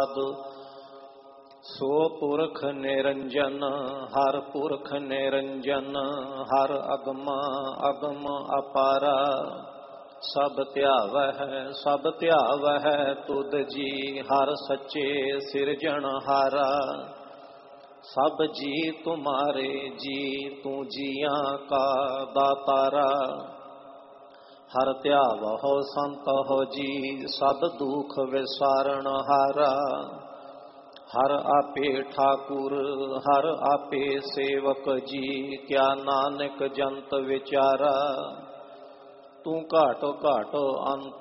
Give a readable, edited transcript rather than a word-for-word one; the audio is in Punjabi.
ਸੋ ਪੁਰਖ ਨਿਰੰਜਨ ਹਰ ਪੁਰਖ ਨਿਰੰਜਨ ਹਰ ਅਗਮ ਅਗਮ ਅਪਾਰਾ ਸਭ ਧਿਆਵਹਿ ਤੁਧ ਜੀ ਹਰ ਸੱਚੇ ਸਿਰਜਣਹਾਰਾ ਸਭ ਜੀ ਤੁਮਾਰੇ ਜੀ ਤੂੰ ਜੀਆਂ ਕਾ ਦਾਤਾਰਾ ਹਰ ਧਿਆਵਹੁ ਸੰਤਹੁ ਜੀ ਸਭ ਦੁਖ ਵਿਸਾਰਣਹਾਰਾ ਹਰ ਆਪੇ ਠਾਕੁਰ ਹਰ ਆਪੇ ਸੇਵਕ ਜੀ ਕਿਆ ਨਾਨਕ ਜੰਤ ਵਿਚਾਰਾ ਤੂੰ ਘਾਟ ਘਾਟ ਅੰਤ